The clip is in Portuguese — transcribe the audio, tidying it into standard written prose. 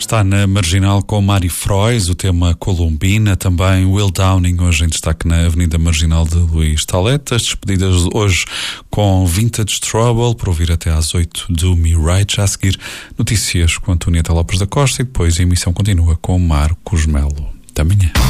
está na Marginal com Mari Frois, o tema Columbina, também Will Downing, hoje em destaque na Avenida Marginal de Luís Talete. As despedidas hoje com Vintage Trouble, para ouvir até às 8 do Me Right. Já a seguir, notícias com Antonieta Lopes da Costa e depois a emissão continua com Marcos Melo. Até amanhã.